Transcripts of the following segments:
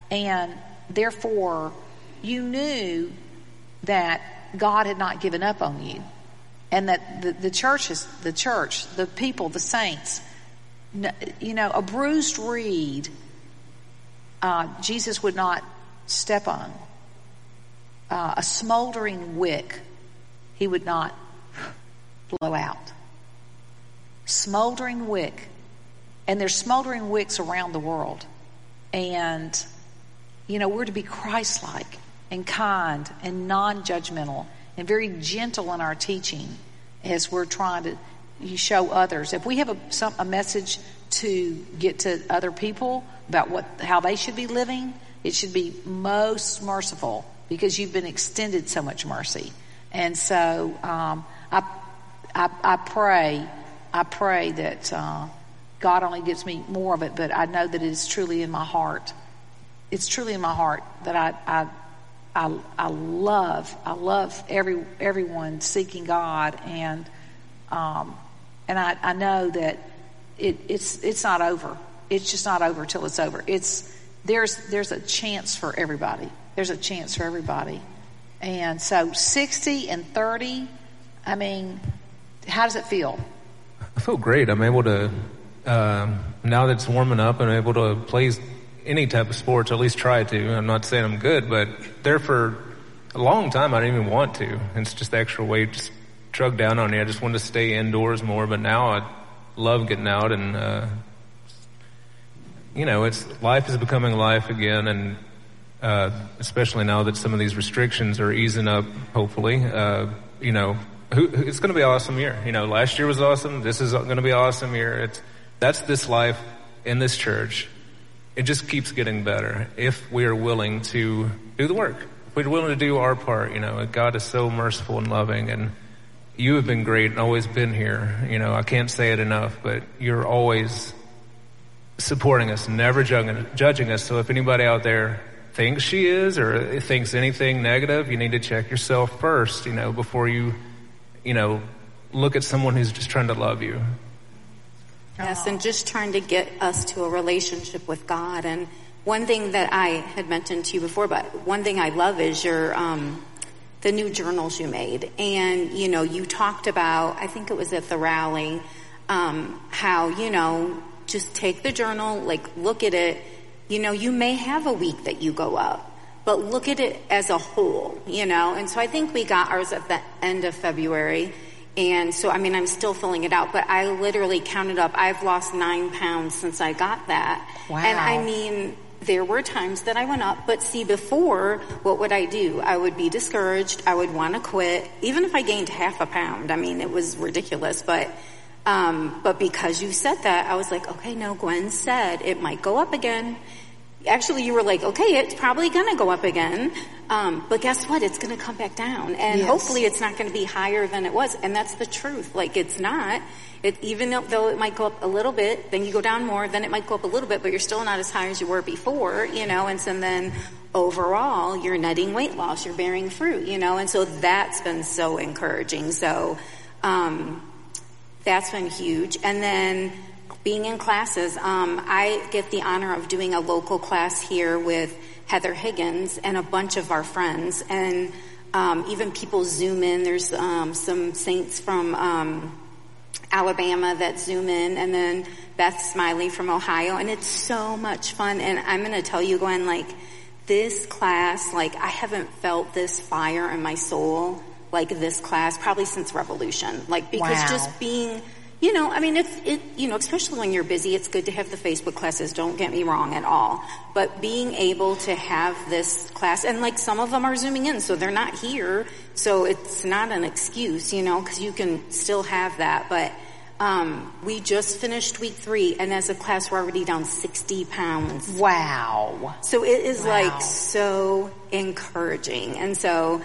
And therefore, you knew that God had not given up on you. And that the people, the saints, a bruised reed, Jesus would not step on. A smoldering wick, he would not blow out. Smoldering wick. And there's smoldering wicks around the world. And, we're to be Christ-like and kind and non-judgmental and very gentle in our teaching as we're trying to show others. If we have a message to get to other people about how they should be living, it should be most merciful because you've been extended so much mercy. And so I pray that God only gives me more of it, but I know that it is truly in my heart. It's truly in my heart that I love everyone seeking God, and I know that it's not over. It's just not over till it's over. There's a chance for everybody. There's a chance for everybody. And so 60 and 30, how does it feel? I feel great. I'm able to, now that it's warming up, I'm able to play any type of sports, or at least try to. I'm not saying I'm good, but there for a long time I didn't even want to. It's just the extra weight just drug down on you. I just wanted to stay indoors more, but now I love getting out, and life is becoming life again, and especially now that some of these restrictions are easing up, hopefully. It's going to be an awesome year. Last year was awesome. This is going to be an awesome year. That's this life in this church. It just keeps getting better if we are willing to do the work. If we're willing to do our part, God is so merciful and loving, and you have been great and always been here. I can't say it enough, but you're always supporting us, never judging us. So if anybody out there thinks she is or thinks anything negative, you need to check yourself first, before you look at someone who's just trying to love you. Yes, and just trying to get us to a relationship with God. And one thing that I had mentioned to you before, but one thing I love is your the new journals you made. And, you talked about, I think it was at the rally, how, just take the journal, look at it. You may have a week that you go up, but look at it as a whole, And so I think we got ours at the end of February. And so, I'm still filling it out, but I literally counted up. I've lost 9 pounds since I got that. Wow. And there were times that I went up, but see, before, what would I do? I would be discouraged. I would want to quit, even if I gained half a pound. It was ridiculous, but because you said that, I was like, okay, no, Gwen said it might go up again. Actually, you were like, okay, it's probably going to go up again. But guess what? It's going to come back down. And hopefully it's not going to be higher than it was. And that's the truth. It's not. Even though it might go up a little bit, then you go down more, then it might go up a little bit, but you're still not as high as you were before, And so then overall, you're netting weight loss, you're bearing fruit, And so that's been so encouraging. So, that's been huge. And then being in classes, I get the honor of doing a local class here with Heather Higgins and a bunch of our friends, and even people Zoom in. There's some saints from Alabama that Zoom in, and then Beth Smiley from Ohio, and it's so much fun. And I'm going to tell you, Gwen, this class, I haven't felt this fire in my soul like this class probably since Revolution. Because just being... especially when you're busy, it's good to have the Facebook classes, don't get me wrong at all. But being able to have this class, and some of them are Zooming in, so they're not here, so it's not an excuse, because you can still have that. But we just finished week 3, and as a class, we're already down 60 pounds. Wow. So it is so encouraging. And so,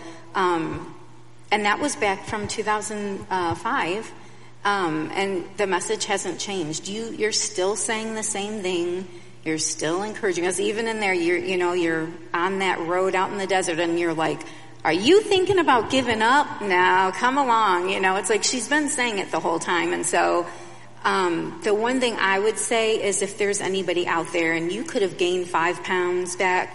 and that was back from 2005. And the message hasn't changed. You're still saying the same thing. You're still encouraging us. Even in there, you're on that road out in the desert, and you're like, are you thinking about giving up? No, come along. It's she's been saying it the whole time. And so, the one thing I would say is if there's anybody out there and you could have gained 5 pounds back,